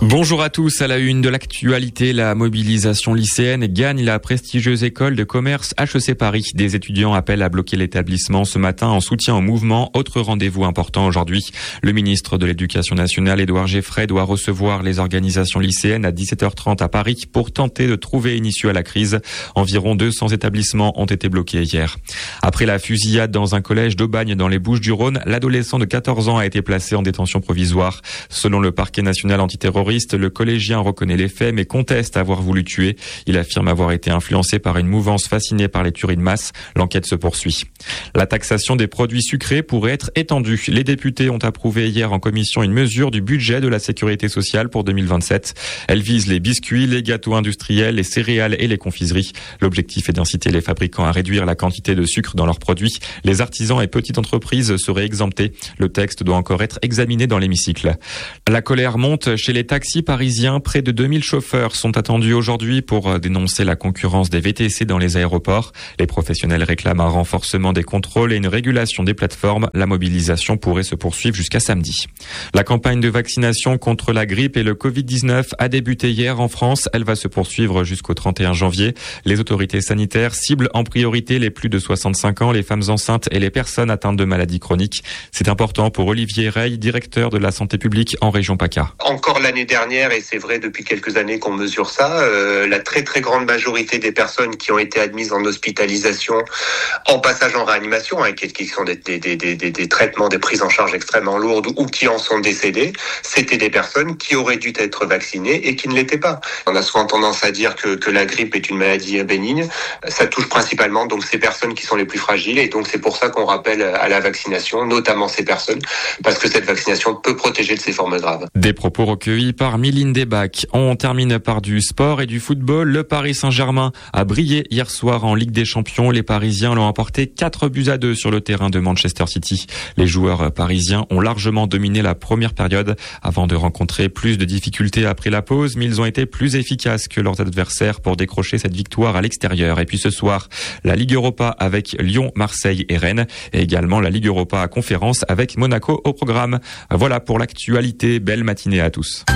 Bonjour à tous, à la une de l'actualité, la mobilisation lycéenne gagne la prestigieuse école de commerce HEC Paris. Des étudiants appellent à bloquer l'établissement ce matin en soutien au mouvement. Autre rendez-vous important aujourd'hui. Le ministre de l'Éducation nationale, Édouard Geoffray, doit recevoir les organisations lycéennes à 17h30 à Paris pour tenter de trouver une issue à la crise. Environ 200 établissements ont été bloqués hier. Après la fusillade dans un collège d'Aubagne dans les Bouches-du-Rhône, l'adolescent de 14 ans a été placé en détention provisoire. Selon le parquet national antiterroriste, le collégien reconnaît les faits mais conteste avoir voulu tuer. Il affirme avoir été influencé par une mouvance fascinée par les tueries de masse. L'enquête se poursuit. La taxation des produits sucrés pourrait être étendue. Les députés ont approuvé hier en commission une mesure du budget de la sécurité sociale pour 2027. Elle vise les biscuits, les gâteaux industriels, les céréales et les confiseries. L'objectif est d'inciter les fabricants à réduire la quantité de sucre dans leurs produits. Les artisans et petites entreprises seraient exemptés. Le texte doit encore être examiné dans l'hémicycle. La colère monte chez les taxis parisiens. Près de 2000 chauffeurs sont attendus aujourd'hui pour dénoncer la concurrence des VTC dans les aéroports. Les professionnels réclament un renforcement des contrôles et une régulation des plateformes. La mobilisation pourrait se poursuivre jusqu'à samedi. La campagne de vaccination contre la grippe et le Covid-19 a débuté hier en France. Elle va se poursuivre jusqu'au 31 janvier. Les autorités sanitaires ciblent en priorité les plus de 65 ans, les femmes enceintes et les personnes atteintes de maladies chroniques. C'est important pour Olivier Rey, directeur de la santé publique en région PACA. Encore l'année dernière, et c'est vrai depuis quelques années qu'on mesure ça, la très très grande majorité des personnes qui ont été admises en hospitalisation, en passage en réanimation, qui sont des traitements, des prises en charge extrêmement lourdes ou qui en sont décédées, c'était des personnes qui auraient dû être vaccinées et qui ne l'étaient pas. On a souvent tendance à dire que la grippe est une maladie bénigne. Ça touche principalement donc ces personnes qui sont les plus fragiles et donc c'est pour ça qu'on rappelle à la vaccination, notamment ces personnes, parce que cette vaccination peut protéger de ces formes graves. Des propos recueillis par Mylène Debac. On termine par du sport et du football. Le Paris Saint-Germain a brillé hier soir en Ligue des Champions. Les Parisiens l'ont emporté 4-2 sur le terrain de Manchester City. Les joueurs parisiens ont largement dominé la première période avant de rencontrer plus de difficultés après la pause, mais ils ont été plus efficaces que leurs adversaires pour décrocher cette victoire à l'extérieur. Et puis ce soir, la Ligue Europa avec Lyon, Marseille et Rennes, et également la Ligue Europa à conférence avec Monaco au programme. Voilà pour l'actualité. Belle matinée à tous.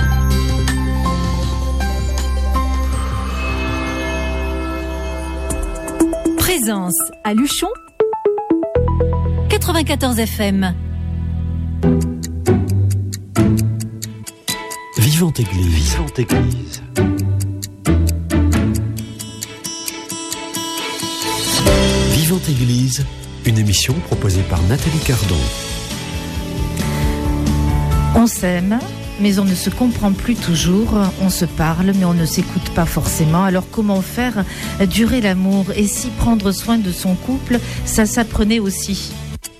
Présence à Luchon 94 FM. Vivante Église. Vivante Église. Vivante Église, une émission proposée par Nathalie Cardon. On s'aime, mais on ne se comprend plus toujours. On se parle, mais on ne s'écoute pas forcément. Alors comment faire durer l'amour? Et si prendre soin de son couple, ça s'apprenait aussi?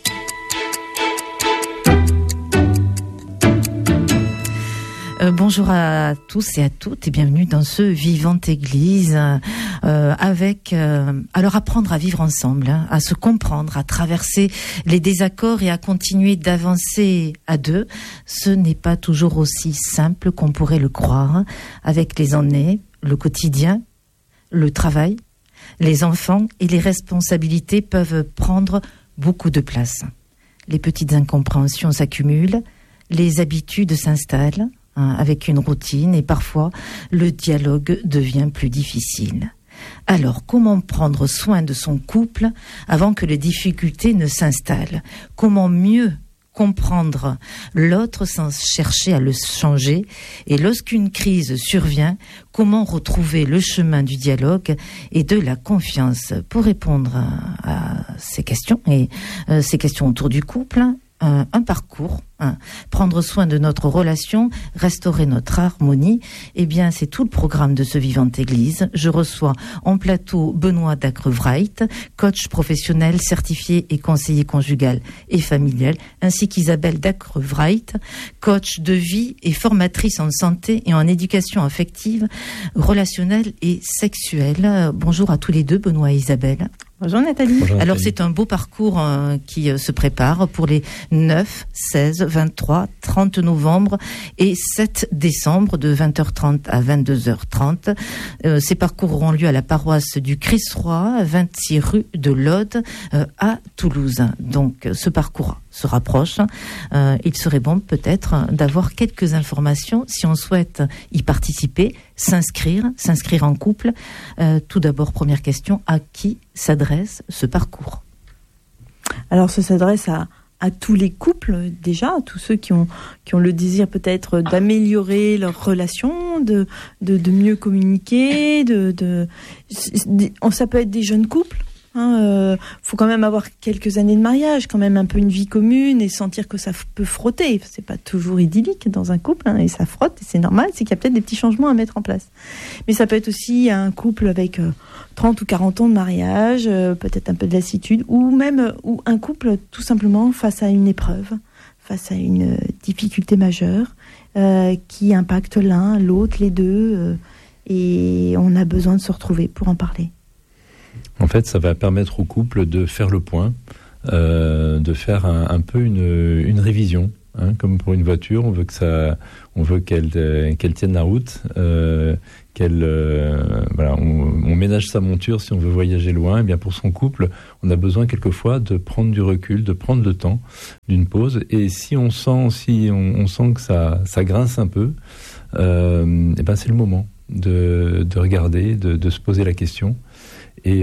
Bonjour à tous et à toutes et bienvenue dans ce Vivante Église avec alors apprendre à vivre ensemble, à se comprendre, à traverser les désaccords et à continuer d'avancer à deux. Ce n'est pas toujours aussi simple qu'on pourrait le croire, avec les années, le quotidien, le travail, les enfants et les responsabilités peuvent prendre beaucoup de place. Les petites incompréhensions s'accumulent, les habitudes s'installent avec une routine et parfois le dialogue devient plus difficile. Alors, comment prendre soin de son couple avant que les difficultés ne s'installent? Comment mieux comprendre l'autre sans chercher à le changer? Et lorsqu'une crise survient, comment retrouver le chemin du dialogue et de la confiance? Pour répondre à ces questions et ces questions autour du couple, un parcours, prendre soin de notre relation, restaurer notre harmonie, eh bien c'est tout le programme de ce Vivante Église. Je reçois en plateau Benoît Dacrevrait, coach professionnel certifié et conseiller conjugal et familial, ainsi qu'Isabelle Dacrevrait, coach de vie et formatrice en santé et en éducation affective, relationnelle et sexuelle. Bonjour à tous les deux, Benoît et Isabelle. Bonjour Nathalie. Bonjour, alors c'est un beau parcours qui se prépare pour les 9, 16, 23, 30 novembre et 7 décembre de 20h30 à 22h30. Ces parcours auront lieu à la paroisse du Christ-Roi, 26 rue de l'Aude à Toulouse. Donc ce parcours se rapprochent, il serait bon peut-être d'avoir quelques informations si on souhaite y participer, s'inscrire en couple. Tout d'abord, première question, à qui s'adresse ce parcours ? Alors, ça s'adresse à tous les couples, déjà, à tous ceux qui ont le désir peut-être d'améliorer leur relation, de mieux communiquer, ça peut être des jeunes couples. Faut quand même avoir quelques années de mariage, quand même un peu une vie commune et sentir que ça peut frotter. C'est pas toujours idyllique dans un couple, et ça frotte, et c'est normal, c'est qu'il y a peut-être des petits changements à mettre en place. Mais ça peut être aussi un couple avec 30 ou 40 ans de mariage, peut-être un peu de lassitude, ou un couple tout simplement face à une épreuve, face à une difficulté majeure qui impacte l'un, l'autre, les deux, et on a besoin de se retrouver pour en parler. En fait, ça va permettre au couple de faire le point, de faire un peu une révision. Comme pour une voiture, on veut qu'elle tienne la route, on ménage sa monture si on veut voyager loin. Et bien pour son couple, on a besoin quelquefois de prendre du recul, de prendre le temps d'une pause. Et si on sent que ça grince un peu, et ben c'est le moment de regarder, de se poser la question. Et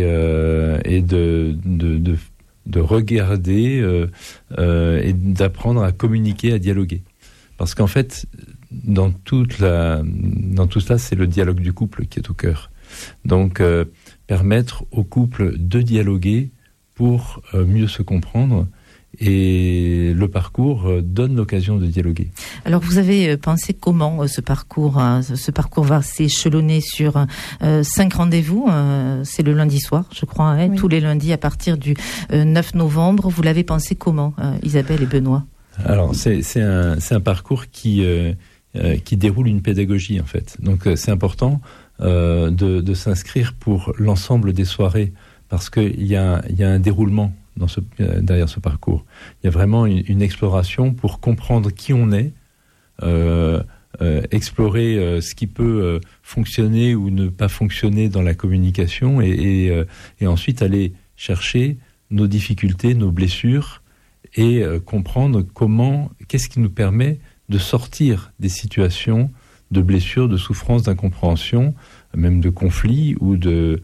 de regarder et d'apprendre à communiquer, à dialoguer. Parce qu'en fait, dans tout cela, c'est le dialogue du couple qui est au cœur. Donc, permettre au couple de dialoguer pour mieux se comprendre. Et le parcours donne l'occasion de dialoguer. Alors vous avez pensé comment ce parcours va s'échelonner sur 5 rendez-vous, c'est le lundi soir je crois, oui. Tous les lundis à partir du 9 novembre. Vous l'avez pensé comment, Isabelle et Benoît ? Alors c'est un parcours qui déroule une pédagogie en fait. Donc c'est important de s'inscrire pour l'ensemble des soirées parce qu'il y a un déroulement derrière ce parcours. Il y a vraiment une exploration pour comprendre qui on est, explorer ce qui peut fonctionner ou ne pas fonctionner dans la communication et ensuite aller chercher nos difficultés, nos blessures et comprendre qu'est-ce qui nous permet de sortir des situations de blessures, de souffrances, d'incompréhension, même de conflits ou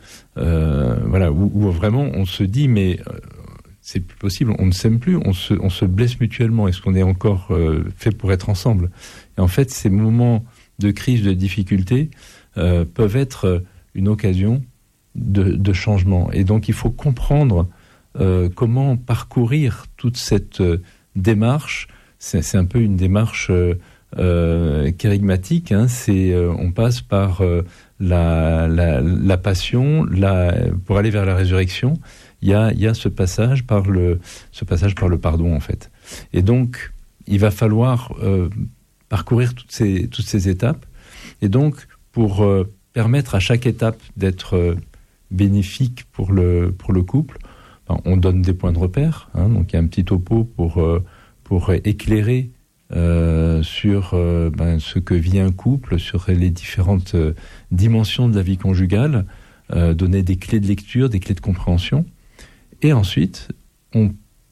où vraiment on se dit mais c'est plus possible, on ne s'aime plus, on se blesse mutuellement. Est-ce qu'on est encore fait pour être ensemble ? Et en fait, ces moments de crise, de difficulté peuvent être une occasion de changement. Et donc, il faut comprendre comment parcourir toute cette démarche. C'est un peu une démarche kérigmatique. On passe par la passion, pour aller vers la résurrection. Il y a ce passage par le pardon en fait. Et donc il va falloir parcourir toutes ces étapes. Et donc pour permettre à chaque étape d'être bénéfique pour le couple, on donne des points de repère. Donc il y a un petit topo pour éclairer sur ce que vit un couple, sur les différentes dimensions de la vie conjugale, donner des clés de lecture, des clés de compréhension. Et ensuite, on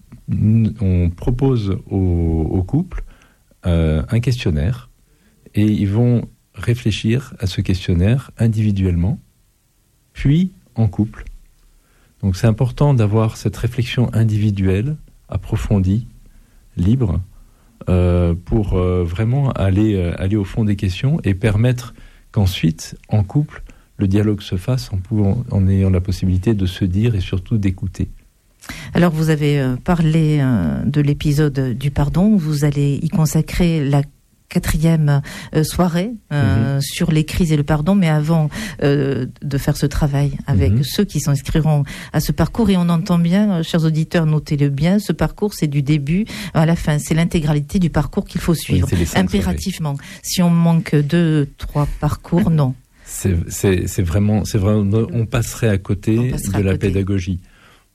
propose au couple un questionnaire et ils vont réfléchir à ce questionnaire individuellement, puis en couple. Donc c'est important d'avoir cette réflexion individuelle, approfondie, libre, pour vraiment aller au fond des questions et permettre qu'ensuite, en couple, le dialogue se fasse en ayant la possibilité de se dire et surtout d'écouter. Alors vous avez parlé de l'épisode du pardon, vous allez y consacrer la 4e soirée sur les crises et le pardon, mais avant de faire ce travail avec ceux qui s'inscriront à ce parcours, et on entend bien, chers auditeurs, notez-le bien, ce parcours c'est du début à la fin, c'est l'intégralité du parcours qu'il faut suivre, impérativement. Si on manque 2, 3 parcours, non. C'est vraiment, on passerait à côté de la pédagogie.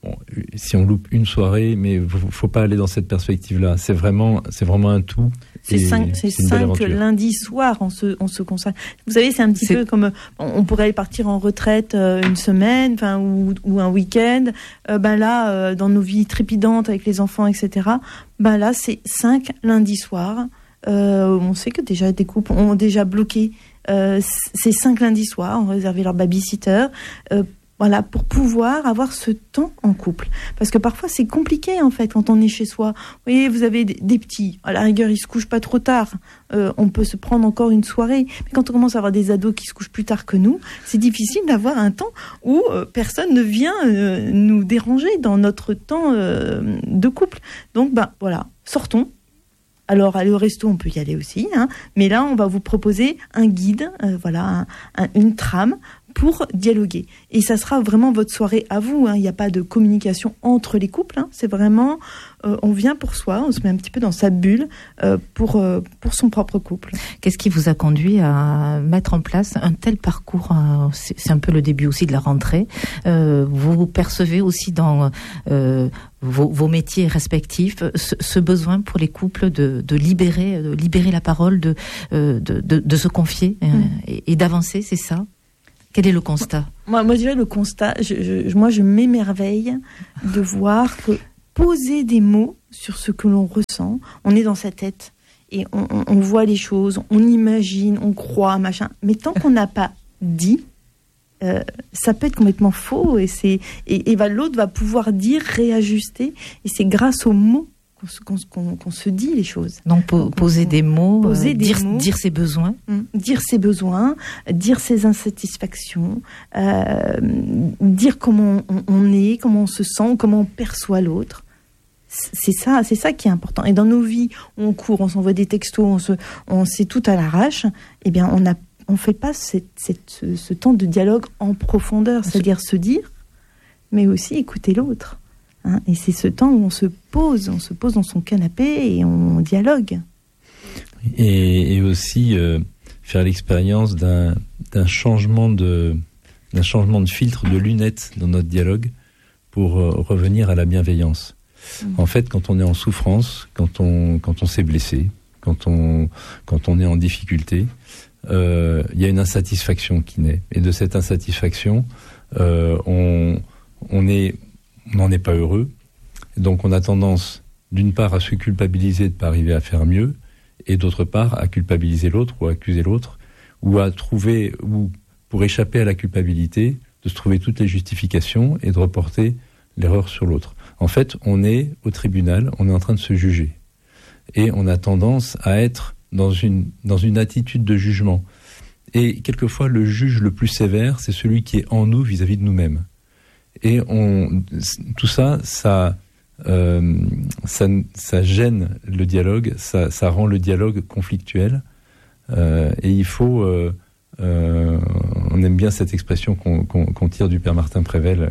si on loupe une soirée, mais faut pas aller dans cette perspective-là. C'est vraiment un tout. C'est 5 lundis soirs, on se consacre. Vous savez, c'est un petit peu comme on pourrait partir en retraite une semaine, ou un week-end. Là, dans nos vies trépidantes avec les enfants, etc. Là, c'est 5 lundis soirs. On sait que déjà des couples ont déjà bloqué ces 5 lundis soirs, ont réservé leur babysitter. Pour pouvoir avoir ce temps en couple. Parce que parfois, c'est compliqué, en fait, quand on est chez soi. Vous voyez, vous avez des petits. À la rigueur, ils se couchent pas trop tard. On peut se prendre encore une soirée. Mais quand on commence à avoir des ados qui se couchent plus tard que nous, c'est difficile d'avoir un temps où personne ne vient nous déranger dans notre temps de couple. Donc, sortons. Alors, aller au resto, on peut y aller aussi. Mais là, on va vous proposer un guide, une trame pour dialoguer. Et ça sera vraiment votre soirée à vous. Il n'y a pas de communication entre les couples. C'est vraiment, on vient pour soi, on se met un petit peu dans sa bulle pour son propre couple. Qu'est-ce qui vous a conduit à mettre en place un tel parcours? C'est un peu le début aussi de la rentrée. Vous percevez aussi dans vos métiers respectifs ce besoin pour les couples de libérer la parole, de se confier et d'avancer, c'est ça? Quel est le constat? Moi, je dirais le constat, je m'émerveille de voir que poser des mots sur ce que l'on ressent, on est dans sa tête et on voit les choses, on imagine, on croit, machin. Mais tant qu'on n'a pas dit, ça peut être complètement faux et l'autre va pouvoir dire, réajuster. Et c'est grâce aux mots qu'on se dit les choses. Donc poser des mots, dire ses besoins. Dire ses besoins, dire ses insatisfactions, dire comment on est, comment on se sent, comment on perçoit l'autre. C'est ça qui est important. Et dans nos vies, on court, on s'envoie des textos, on sait tout à l'arrache, eh bien on fait pas ce temps de dialogue en profondeur, c'est-à-dire se dire, mais aussi écouter l'autre. Et c'est ce temps où on se pose dans son canapé et on dialogue. Et aussi faire l'expérience d'un changement de filtre, de lunettes dans notre dialogue pour revenir à la bienveillance. En fait, quand on est en souffrance, quand on s'est blessé, quand on est en difficulté, il y a une insatisfaction qui naît. Et de cette insatisfaction, on n'en est pas heureux. Donc on a tendance, d'une part, à se culpabiliser de ne pas arriver à faire mieux, et d'autre part, à culpabiliser l'autre ou à accuser l'autre, ou pour échapper à la culpabilité, de se trouver toutes les justifications et de reporter l'erreur sur l'autre. En fait, on est au tribunal, on est en train de se juger. Et on a tendance à être dans une attitude de jugement. Et quelquefois, le juge le plus sévère, c'est celui qui est en nous vis-à-vis de nous-mêmes. Et tout ça gêne le dialogue, ça rend le dialogue conflictuel. Et il faut, on aime bien cette expression qu'on tire du père Martin Prével.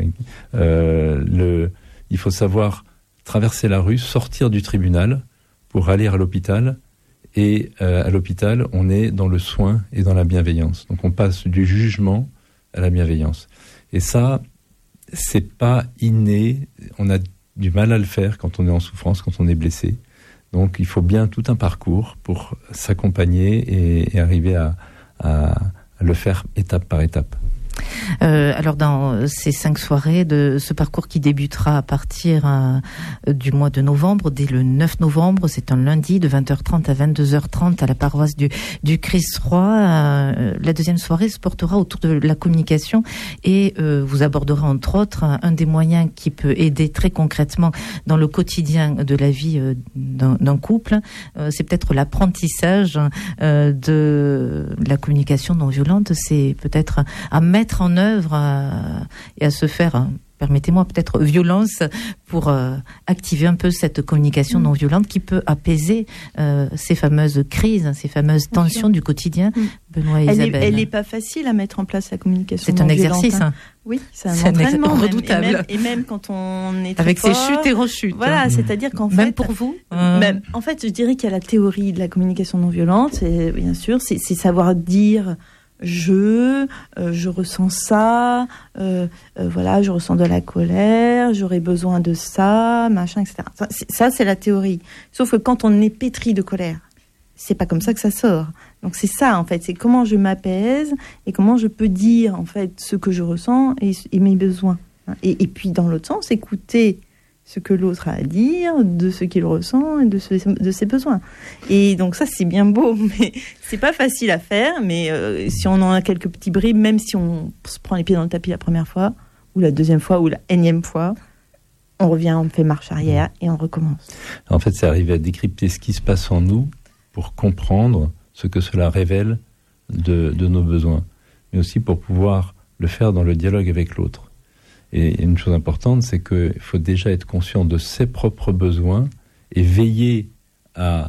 Il faut savoir traverser la rue, sortir du tribunal pour aller à l'hôpital. Et à l'hôpital, on est dans le soin et dans la bienveillance. Donc on passe du jugement à la bienveillance. Et ça, c'est pas inné. On a du mal à le faire quand on est en souffrance, quand on est blessé. Donc il faut bien tout un parcours pour s'accompagner et arriver à le faire étape par étape. Alors dans ces 5 soirées de ce parcours qui débutera à partir du mois de novembre, dès le 9 novembre, c'est un lundi de 20h30 à 22h30 à la paroisse du Christ-Roi. La deuxième soirée se portera autour de la communication et vous aborderez entre autres un des moyens qui peut aider très concrètement dans le quotidien de la vie d'un couple. C'est peut-être l'apprentissage de la communication non violente, c'est peut-être à mettre en œuvre et à se faire, permettez-moi, peut-être violence pour activer un peu cette communication non violente qui peut apaiser ces fameuses crises, ces fameuses tensions du quotidien. Benoît et Isabelle. Elle n'est pas facile à mettre en place, la communication non violente. C'est un exercice. Hein. Oui, c'est un entraînement redoutable. Et même quand on est très avec fort, ses chutes et rechutes. Voilà, c'est-à-dire qu'en fait... Même pour vous En fait, je dirais qu'il y a la théorie de la communication non violente, bien sûr, c'est savoir dire je ressens ça, voilà, je ressens de la colère, j'aurais besoin de ça, machin, etc. Ça, c'est la théorie. Sauf que quand on est pétri de colère, c'est pas comme ça que ça sort. Donc c'est ça, en fait, c'est comment je m'apaise et comment je peux dire, en fait, ce que je ressens et mes besoins. Et puis, dans l'autre sens, écouter ce que l'autre a à dire, de ce qu'il ressent et de ses besoins. Et donc ça, c'est bien beau, mais c'est pas facile à faire. Mais si on en a quelques petits bribes, même si on se prend les pieds dans le tapis la première fois, ou la deuxième fois, ou la énième fois, on revient, on fait marche arrière et on recommence. En fait, c'est arriver à décrypter ce qui se passe en nous pour comprendre ce que cela révèle de nos besoins, mais aussi pour pouvoir le faire dans le dialogue avec l'autre. Et une chose importante, c'est qu'il faut déjà être conscient de ses propres besoins et veiller à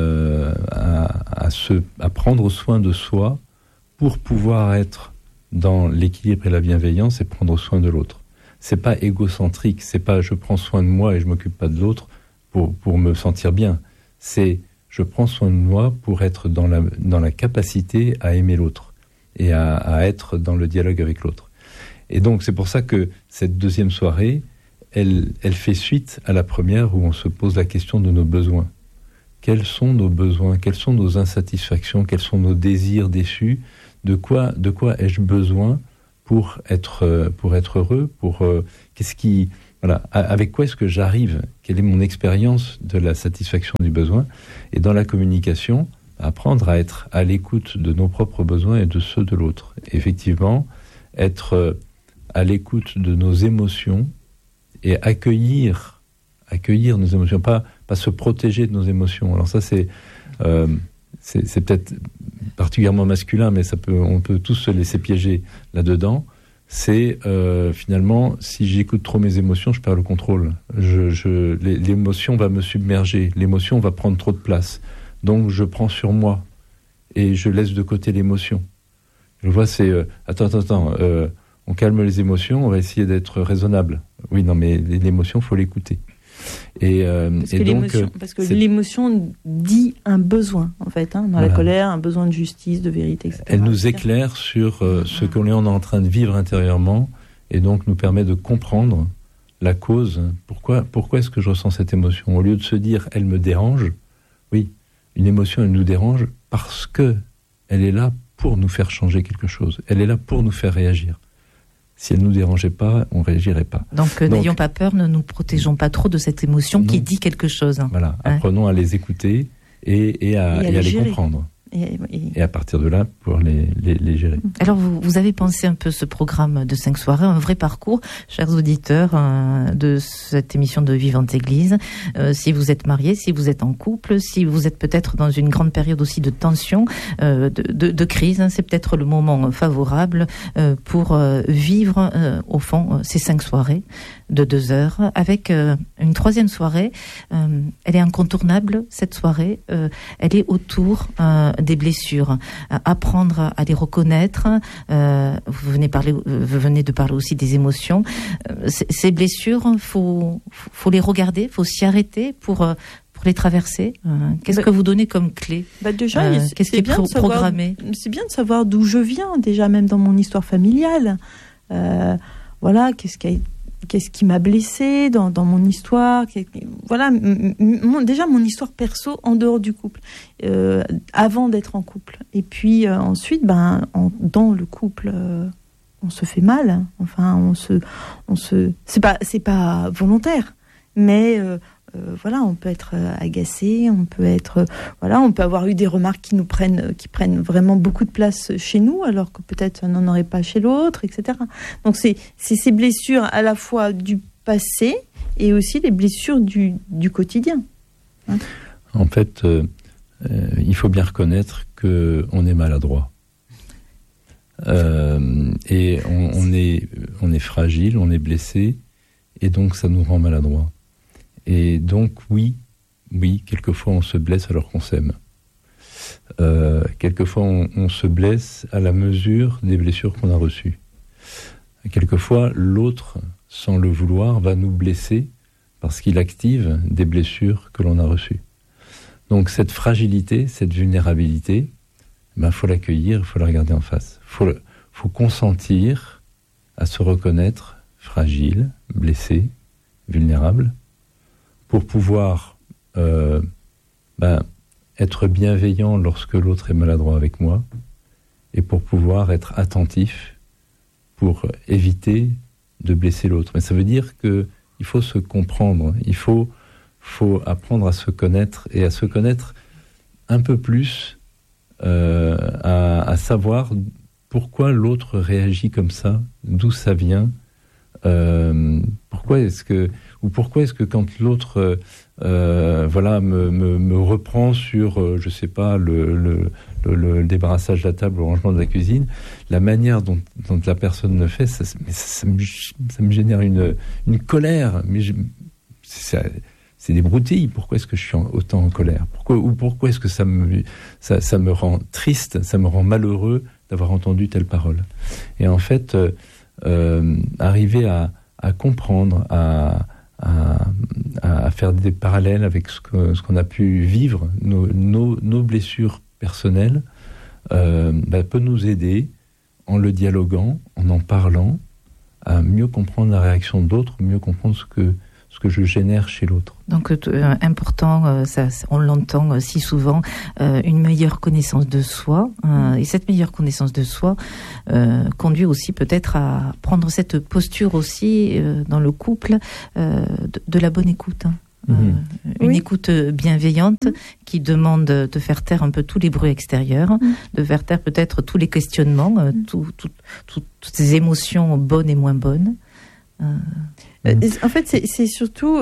prendre soin de soi pour pouvoir être dans l'équilibre et la bienveillance et prendre soin de l'autre. C'est pas égocentrique, c'est pas je prends soin de moi et je m'occupe pas de l'autre pour me sentir bien. C'est je prends soin de moi pour être dans la capacité à aimer l'autre et à être dans le dialogue avec l'autre. Et donc, c'est pour ça que cette deuxième soirée, elle fait suite à la première où on se pose la question de nos besoins. Quels sont nos besoins? Quelles sont nos insatisfactions? Quels sont nos désirs déçus? De quoi ai-je besoin pour être heureux? Voilà, avec quoi est-ce que j'arrive? Quelle est mon expérience de la satisfaction du besoin? Et dans la communication, apprendre à être à l'écoute de nos propres besoins et de ceux de l'autre. Effectivement, être à l'écoute de nos émotions et accueillir nos émotions, pas se protéger de nos émotions. Alors ça, c'est peut-être particulièrement masculin, mais on peut tous se laisser piéger là-dedans. C'est finalement, si j'écoute trop mes émotions, je perds le contrôle. L'émotion va me submerger, l'émotion va prendre trop de place. Donc je prends sur moi et je laisse de côté l'émotion. Je vois, c'est attends. On calme les émotions, on va essayer d'être raisonnable. Oui, non, mais l'émotion, faut l'écouter. Parce que l'émotion dit un besoin, en fait, dans la colère, un besoin de justice, de vérité, etc. Elle nous éclaire sur ce qu'on est en train de vivre intérieurement, et donc nous permet de comprendre la cause. Pourquoi est-ce que je ressens cette émotion? Au lieu de se dire, elle me dérange, oui, une émotion, elle nous dérange parce que elle est là pour nous faire changer quelque chose. Elle est là pour nous faire réagir. Si elle ne nous dérangeait pas, on ne réagirait pas. Donc, n'ayons pas peur, ne nous protégeons pas trop de cette émotion qui dit quelque chose. Voilà, apprenons à les écouter et à les comprendre. Et à partir de là, pour les gérer. Alors, vous avez pensé un peu ce programme de 5 soirées, un vrai parcours, chers auditeurs de cette émission de Vivante Église. Si vous êtes mariés, si vous êtes en couple, si vous êtes peut-être dans une grande période aussi de tension, de crise, c'est peut-être le moment favorable pour vivre, au fond, ces 5 soirées de 2 heures, avec une 3e soirée. Elle est incontournable, cette soirée. Elle est autour des blessures, apprendre à les reconnaître. Vous venez de parler aussi des émotions. Ces blessures, faut les regarder, faut s'y arrêter pour les traverser. Qu'est-ce que vous donnez comme clé? Déjà, qu'est-ce qui est programmé? C'est bien de savoir d'où je viens, déjà, même dans mon histoire familiale. Voilà, qu'est-ce qui m'a blessée dans mon histoire, voilà, déjà mon histoire perso en dehors du couple, avant d'être en couple. Et puis ensuite, dans le couple, on se fait mal. Enfin, c'est pas volontaire, mais voilà, on peut être agacé, on peut avoir eu des remarques qui prennent vraiment beaucoup de place chez nous, alors que peut-être on n'en aurait pas chez l'autre, etc. Donc c'est ces blessures à la fois du passé et aussi les blessures du quotidien. En fait, il faut bien reconnaître qu'on est maladroit. Et on est fragile, on est blessé, et donc ça nous rend maladroits. Et donc, oui, quelquefois on se blesse alors qu'on s'aime. Quelquefois on se blesse à la mesure des blessures qu'on a reçues. Quelquefois, l'autre, sans le vouloir, va nous blesser parce qu'il active des blessures que l'on a reçues. Donc cette fragilité, cette vulnérabilité, faut l'accueillir, il faut la regarder en face. Faut consentir à se reconnaître fragile, blessé, vulnérable, pour pouvoir être bienveillant lorsque l'autre est maladroit avec moi, et pour pouvoir être attentif pour éviter de blesser l'autre. Mais ça veut dire qu'il faut se comprendre, il faut apprendre à se connaître, et à se connaître un peu plus, à savoir pourquoi l'autre réagit comme ça, d'où ça vient, pourquoi est-ce que quand l'autre me reprend sur je sais pas le débarrassage de la table, le rangement de la cuisine, la manière dont la personne le fait, ça me génère une colère, mais c'est des broutilles. Pourquoi est-ce que je suis autant en colère? Pourquoi est-ce que ça me rend triste, ça me rend malheureux d'avoir entendu telle parole? Et en fait, arriver à comprendre, à faire des parallèles avec ce qu'on a pu vivre, nos blessures personnelles, peut nous aider, en le dialoguant, en parlant, à mieux comprendre la réaction d'autres, mieux comprendre ce que je génère chez l'autre. Donc important, on l'entend si souvent, une meilleure connaissance de soi, et cette meilleure connaissance de soi conduit aussi peut-être à prendre cette posture aussi dans le couple de la bonne écoute. Une écoute bienveillante qui demande de faire taire un peu tous les bruits extérieurs, de faire taire peut-être tous les questionnements, toutes ces émotions bonnes et moins bonnes. En fait, c'est surtout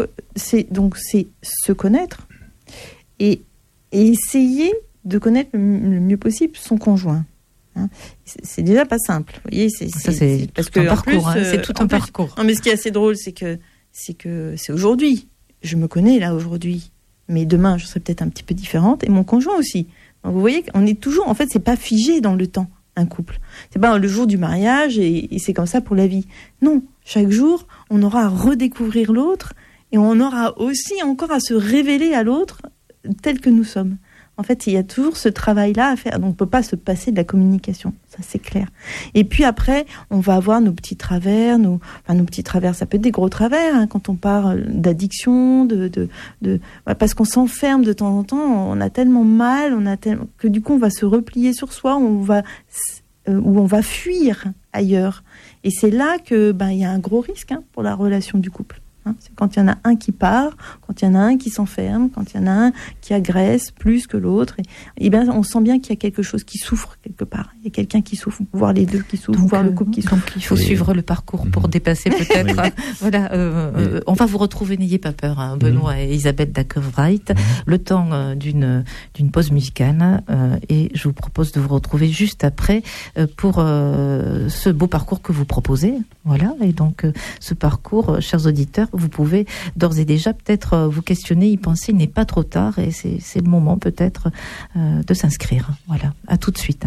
se connaître et essayer de connaître le mieux possible son conjoint. C'est déjà pas simple. Vous voyez, c'est parce que parcours. C'est tout un parcours. Non, mais ce qui est assez drôle, c'est que c'est aujourd'hui. Je me connais là aujourd'hui, mais demain je serai peut-être un petit peu différente, et mon conjoint aussi. Donc vous voyez qu'on est toujours, en fait, c'est pas figé dans le temps. Un couple, c'est pas le jour du mariage et c'est comme ça pour la vie. Non, chaque jour, on aura à redécouvrir l'autre, et on aura aussi encore à se révéler à l'autre tel que nous sommes. En fait, il y a toujours ce travail-là à faire. Donc, on peut pas se passer de la communication, ça c'est clair. Et puis après, on va avoir nos petits travers, nos petits travers. Ça peut être des gros travers quand on parle d'addiction, parce qu'on s'enferme de temps en temps. On a tellement mal, que du coup, on va se replier sur soi, ou on va fuir ailleurs. Et c'est là que il y a un gros risque pour la relation du couple. C'est quand il y en a un qui part, quand il y en a un qui s'enferme, quand il y en a un qui agresse plus que l'autre. Et on sent bien qu'il y a quelque chose qui souffre quelque part. Il y a quelqu'un qui souffre, voire les deux qui souffrent, voire le couple qui souffre. Donc il faut suivre le parcours pour dépasser peut-être. Voilà, on va vous retrouver, n'ayez pas peur, Benoît et Isabelle Dacker-Wright, le temps d'une pause musicale. Et je vous propose de vous retrouver juste après pour ce beau parcours que vous proposez. Voilà, et donc ce parcours, chers auditeurs, vous pouvez d'ores et déjà peut-être vous questionner, y penser, il n'est pas trop tard, et c'est le moment peut-être de s'inscrire. Voilà, à tout de suite.